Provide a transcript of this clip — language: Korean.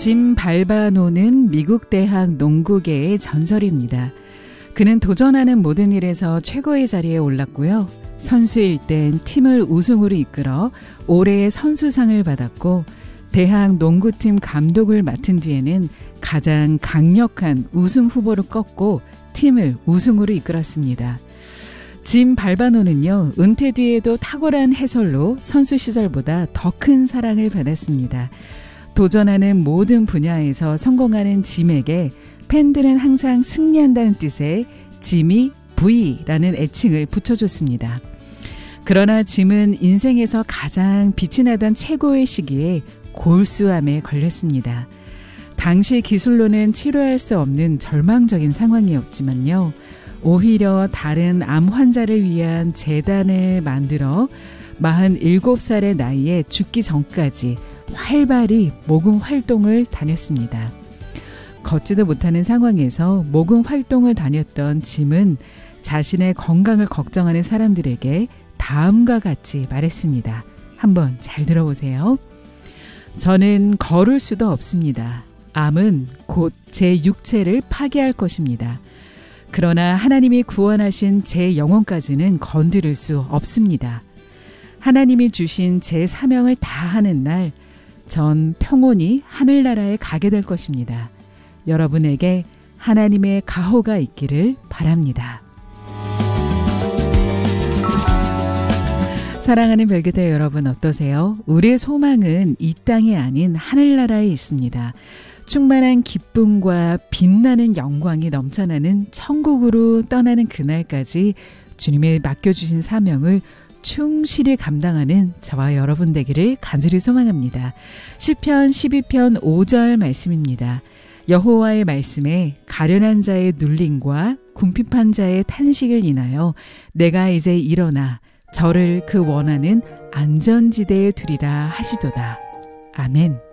짐 발바노는 미국 대학 농구계의 전설입니다. 그는 도전하는 모든 일에서 최고의 자리에 올랐고요. 선수일 땐 팀을 우승으로 이끌어 올해의 선수상을 받았고 대학 농구팀 감독을 맡은 뒤에는 가장 강력한 우승 후보를 꺾고 팀을 우승으로 이끌었습니다. 짐 발바노는요, 은퇴 뒤에도 탁월한 해설로 선수 시절보다 더 큰 사랑을 받았습니다. 도전하는 모든 분야에서 성공하는 짐에게 팬들은 항상 승리한다는 뜻의 짐이 V라는 애칭을 붙여줬습니다. 그러나 짐은 인생에서 가장 빛이 나던 최고의 시기에 골수암에 걸렸습니다. 당시 기술로는 치료할 수 없는 절망적인 상황이었지만요. 오히려 다른 암 환자를 위한 재단을 만들어 47살의 나이에 죽기 전까지 활발히 모금 활동을 다녔습니다. 걷지도 못하는 상황에서 모금 활동을 다녔던 짐은 자신의 건강을 걱정하는 사람들에게 다음과 같이 말했습니다. 한번 잘 들어보세요. 저는 걸을 수도 없습니다. 암은 곧 제 육체를 파괴할 것입니다. 그러나 하나님이 구원하신 제 영혼까지는 건드릴 수 없습니다. 하나님이 주신 제 사명을 다하는 날, 전 평온히 하늘나라에 가게 될 것입니다. 여러분에게 하나님의 가호가 있기를 바랍니다. 사랑하는 별교대 여러분 어떠세요? 우리의 소망은 이 땅이 아닌 하늘나라에 있습니다. 충만한 기쁨과 빛나는 영광이 넘쳐나는 천국으로 떠나는 그날까지 주님의 맡겨주신 사명을 충실히 감당하는 저와 여러분 되기를 간절히 소망합니다. 시편 12편 5절 말씀입니다. 여호와의 말씀에 가련한 자의 눌림과 궁핍한 자의 탄식을 인하여 내가 이제 일어나 저를 그 원하는 안전지대에 두리라 하시도다. 아멘.